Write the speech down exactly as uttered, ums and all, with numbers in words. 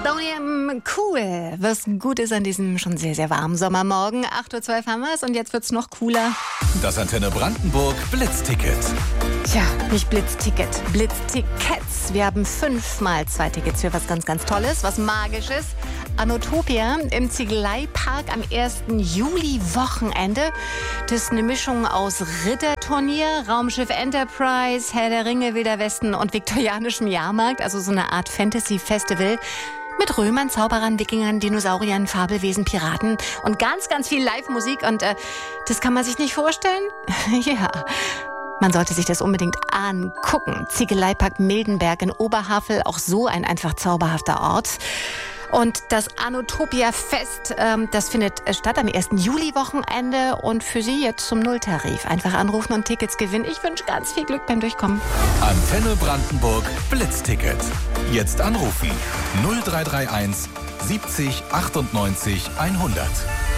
Sodium cool, was gut ist an diesem schon sehr, sehr warmen Sommermorgen. acht Uhr zwölf haben wir es und jetzt wird's noch cooler. Das Antenne Brandenburg Blitzticket. Tja, nicht Blitzticket, Blitztickets. Wir haben fünfmal zwei Tickets für was ganz, ganz Tolles, was Magisches. Anotopia im Ziegeleipark am ersten Juli-Wochenende. Das ist eine Mischung aus Ritterturnier, Raumschiff Enterprise, Herr der Ringe, Wilder Westen und viktorianischem Jahrmarkt. Also so eine Art Fantasy-Festival mit Römern, Zauberern, Wikingern, Dinosauriern, Fabelwesen, Piraten und ganz, ganz viel Live-Musik. Und äh, das kann man sich nicht vorstellen? Ja. Man sollte sich das unbedingt angucken. Ziegeleipark Mildenberg in Oberhavel, auch so ein einfach zauberhafter Ort. Und das Anotopia-Fest, ähm, das findet statt am ersten Juli-Wochenende und für Sie jetzt zum Nulltarif. Einfach anrufen und Tickets gewinnen. Ich wünsche ganz viel Glück beim Durchkommen. Antenne Brandenburg Blitzticket. Jetzt anrufen null drei drei eins siebzig achtundneunzig hundert.